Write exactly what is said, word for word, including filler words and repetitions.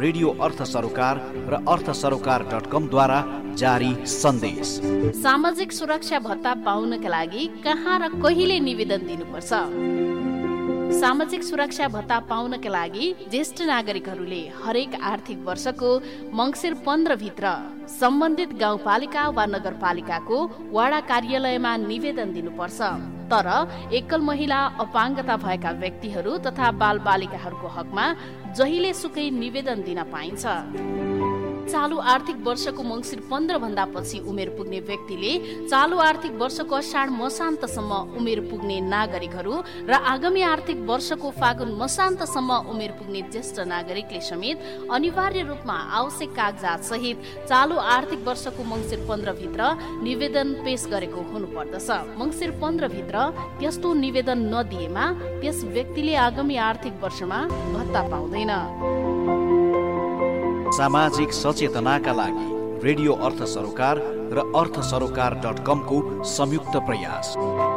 Radio अर्थ सरोकार र अर्थ सरोकार डट कम द्वारा जारी सन्देश। सामाजिक सुरक्षा भत्ता पाउनका लागि कहाँ र कहिले निवेदन दिनुपर्छ? सामाजिक सुरक्षा भत्ता पाउनका लागि ज्येष्ठ नागरिकहरूले हरेक आर्थिक वर्षको मङ्सिर पन्ध्र भित्र सम्बन्धित गाउँपालिका वा नगरपालिकाको वडा कार्यालयमा निवेदन दिनुपर्छ। तर एकल महिला, अपाङ्गता भएका व्यक्तिहरू तथा बाल बालिकाहरूको हकमा जहिले सुकै निवेदन दिन पाइन्छ। चालु आर्थिक वर्षको मङ्सिर पन्ध्र भन्दा पछि उमेर पुग्ने व्यक्तिले चालु आर्थिक वर्षको अषाढ मसान्तसम्म उमेर पुग्ने नागरिकहरू र आगामी आर्थिक वर्षको फागुन मसान्तसम्म उमेर पुग्ने ज्येष्ठ नागरिकले समेत अनिवार्य रूपमा आवश्यक कागजात सहित चालु आर्थिक वर्षको मङ्सिर पन्ध्र भित्र निवेदन पेश गरेको हुनुपर्दछ। मङ्सिर पन्ध्र भित्र त्यस्तो निवेदन नदिएमा त्यस व्यक्तिले आगामी आर्थिक वर्षमा भत्ता पाउँदैन। सामाजिक सचेतनाका लागि रेडियो अर्थ सरोकार र अर्थ सरोकार डट कम को संयुक्त प्रयास।